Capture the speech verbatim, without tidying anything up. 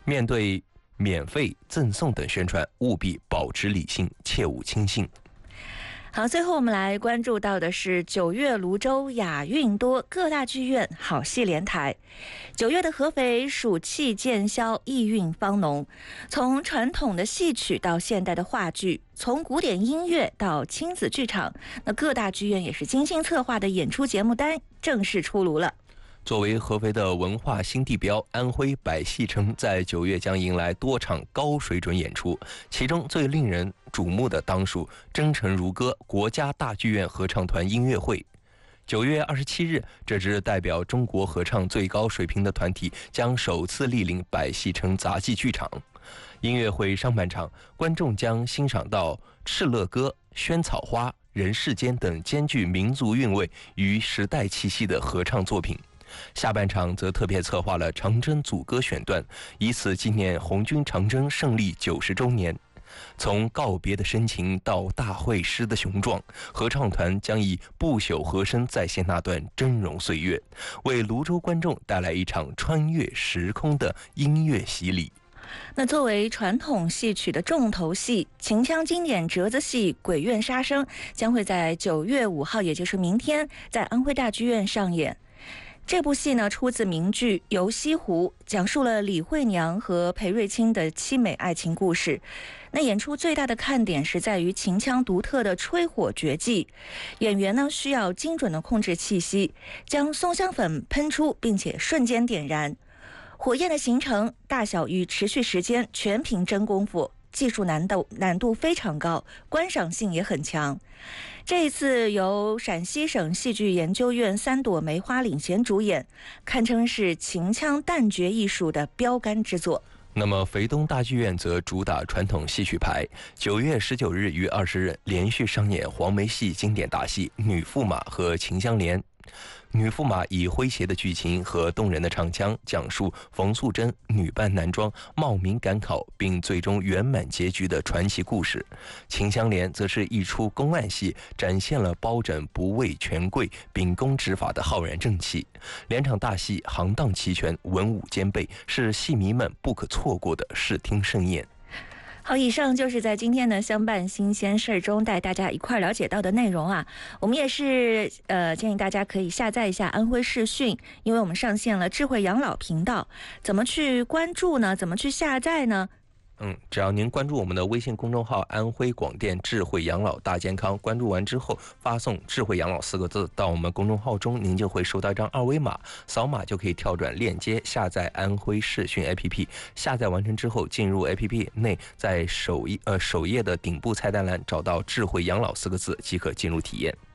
面对免费赠送等宣传，务必保持理性，切勿轻信。 好，最后我们来关注到的是九月泸州雅韵多，各大剧院好戏连台。九月的合肥暑气渐消，意韵方浓。从传统的戏曲到现代的话剧，从古典音乐到亲子剧场，那各大剧院也是精心策划的演出节目单正式出炉了。 作为合肥的文化新地标，安徽百戏城在九月将迎来多场高水准演出，其中最令人瞩目的当属真诚如歌国家大剧院合唱团音乐会。九月二十七日，这支代表中国合唱最高水平的团体将首次莅临百戏城杂技剧场。音乐会上半场，观众将欣赏到《敕勒歌》《萱草花》《人世间》等兼具民族韵味与时代气息的合唱作品。下半场则特别策划了长征组歌选段，以此纪念红军长征胜利九十周年。从告别的深情到大会师的雄壮，合唱团将以不朽和声再现那段峥嵘岁月，为泸州观众带来一场穿越时空的音乐洗礼。 那作为传统戏曲的重头戏，秦腔经典折子戏《鬼怨杀生》将会在九月五号，也就是明天，在安徽大剧院上演。这部戏呢，出自名剧《游西湖》，讲述了李惠娘和裴瑞卿的凄美爱情故事。那演出最大的看点是在于秦腔独特的吹火绝技，演员呢需要精准的控制气息，将松香粉喷出，并且瞬间点燃。火焰的形成、大小与持续时间全凭真功夫，技术难度难度非常高，观赏性也很强。这一次由陕西省戏剧研究院三朵梅花领衔主演，堪称是秦腔旦角艺术的标杆之作。 那么肥东大剧院则主打传统戏曲牌，九月十九日与二十日连续上演黄梅戏经典大戏《女驸马》和《秦香莲》。女驸马以诙谐的剧情和动人的唱腔，讲述冯素贞女扮男装冒名赶考并最终圆满结局的传奇故事。秦香莲则是一出公案戏，展现了包拯不畏权贵秉公执法的浩然正气。两场大戏行当齐全，文武兼备，是戏迷们不可错过的视听盛宴。 好，以上就是在今天的相伴新鲜事中带大家一块了解到的内容啊。我们也是呃建议大家可以下载一下安徽视讯，因为我们上线了智慧养老频道。怎么去关注呢？怎么去下载呢？ 嗯，只要您关注我们的微信公众号安徽广电智慧养老大健康，关注完之后发送智慧养老四个字到我们公众号中，您就会收到一张二维码，扫码就可以跳转链接下载安徽视讯 A P P。 下载完成之后进入 A P P 内，在首页呃首页的顶部菜单栏找到智慧养老四个字即可进入体验。